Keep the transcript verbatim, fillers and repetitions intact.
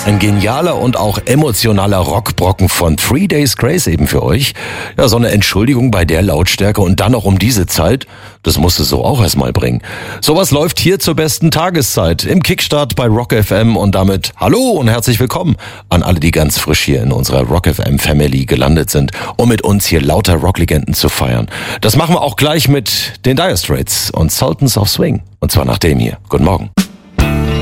Ein genialer und auch emotionaler Rockbrocken von Three Days Grace eben für euch. Ja, so eine Entschuldigung bei der Lautstärke und dann noch um diese Zeit, das musst du so auch erstmal bringen. Sowas läuft hier zur besten Tageszeit im Kickstart bei Rock F M und damit hallo und herzlich willkommen an alle, die ganz frisch hier in unserer Rock F M Family gelandet sind, um mit uns hier lauter Rocklegenden zu feiern. Das machen wir auch gleich mit den Dire Straits und Sultans of Swing. Und zwar nach dem hier. Guten Morgen.